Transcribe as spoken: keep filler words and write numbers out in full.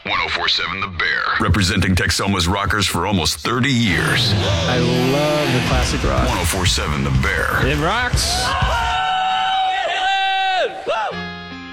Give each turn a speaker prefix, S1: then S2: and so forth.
S1: ten forty-seven The Bear. Representing Texoma's rockers for almost thirty years.
S2: I love the classic rock.
S1: ten forty-seven The Bear.
S2: It rocks.